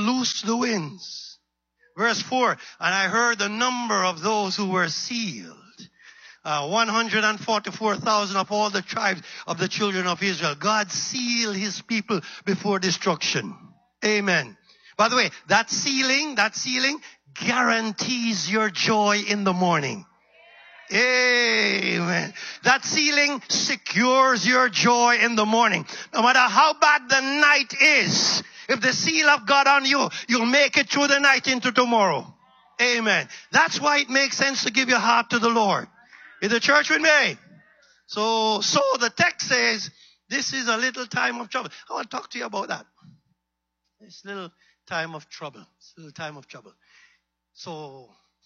loosed the winds. Verse 4, and I heard the number of those who were sealed. 144,000 of all the tribes of the children of Israel. God sealed his people before destruction. Amen. By the way, that sealing guarantees your joy in the morning. Amen. That sealing secures your joy in the morning. No matter how bad the night is, if the seal of God on you, you'll make it through the night into tomorrow. Amen. That's why it makes sense to give your heart to the Lord. Is the church with me? So the text says, this is a little time of trouble. I want to talk to you about that. This little time of trouble. This little time of trouble. So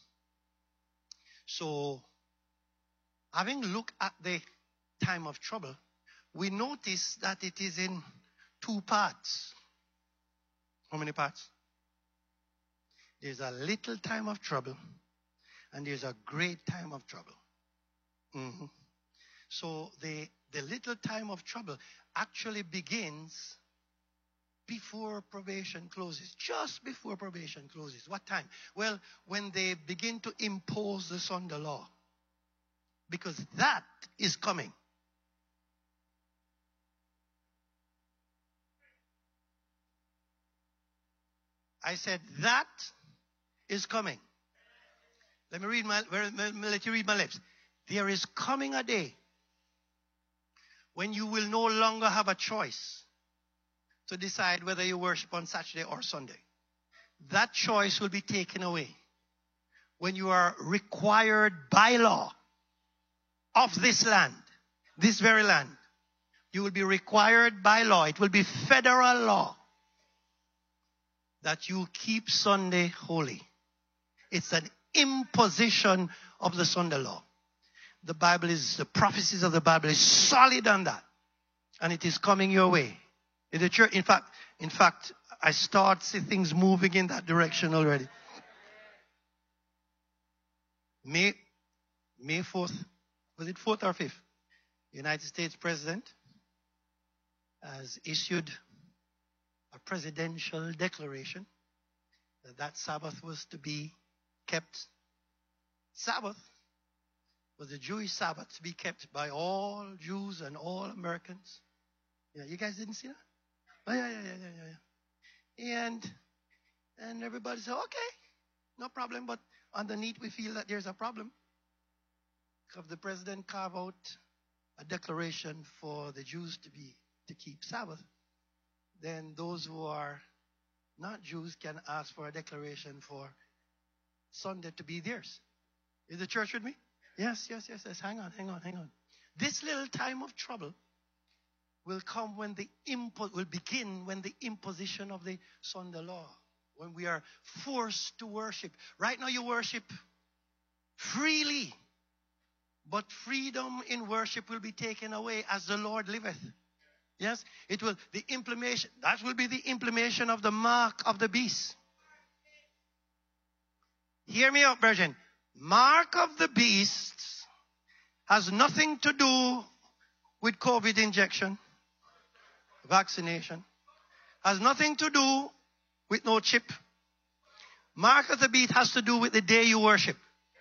having looked at the time of trouble, we notice that it is in two parts. How many parts? There's a little time of trouble, and there's a great time of trouble. Mm-hmm. So the little time of trouble actually begins before probation closes, just before probation closes. What time? Well, when they begin to impose the Sunday law, because that is coming. I said that is coming. Let you read my lips. There is coming a day when you will no longer have a choice to decide whether you worship on Saturday or Sunday. That choice will be taken away when you are required by law of this land, this very land. You will be required by law. It will be federal law that you keep Sunday holy. It's an imposition of the Sunday law. The prophecies of the Bible is solid on that. And it is coming your way. In the church, in fact, I start to see things moving in that direction already. May 4th, was it 4th or 5th? The United States President has issued a presidential declaration that Sabbath was to be kept. Sabbath was the Jewish Sabbath to be kept by all Jews and all Americans. Yeah, you guys didn't see that? Oh, yeah. And everybody said, okay, no problem. But underneath we feel that there's a problem. Because the president carved out a declaration for the Jews to keep Sabbath, then those who are not Jews can ask for a declaration for Sunday to be theirs. Is the church with me? Yes. Hang on. This little time of trouble will come when begin when the imposition of the Sunday law, when we are forced to worship. Right now you worship freely, but freedom in worship will be taken away as the Lord liveth. Yes, it will. That will be the implementation of the mark of the beast. Hear me out, Virgin. Mark of the beast has nothing to do with COVID injection, vaccination. Has nothing to do with no chip. Mark of the beast has to do with the day you worship.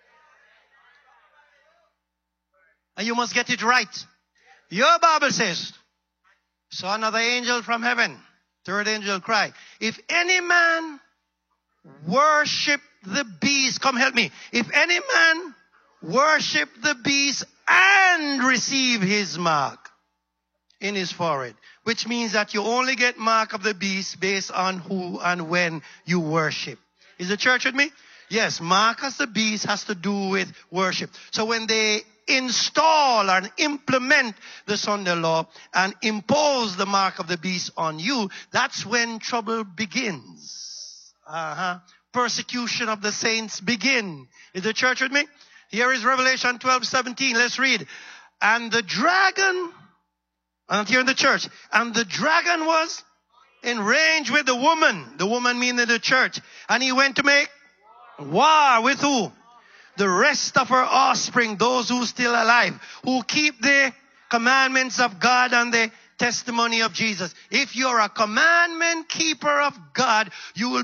And you must get it right. Your Bible says, saw another angel from heaven, third angel cry, if any man worship the beast, come help me. If any man worship the beast and receive his mark in his forehead, which means that you only get mark of the beast based on who and when you worship. Is the church with me? Yes, mark of the beast has to do with worship. So when they install and implement the Sunday law and impose the mark of the beast on you, that's when trouble begins. Persecution of the saints begin. Is the church with me? Here is Revelation 12:17. Let's read. And the dragon, and here in the church, and the dragon was in range with the woman meaning the church, and he went to make war with who? The rest of her offspring, those who still alive, who keep the commandments of God and the testimony of Jesus. If you're a commandment keeper of God, you will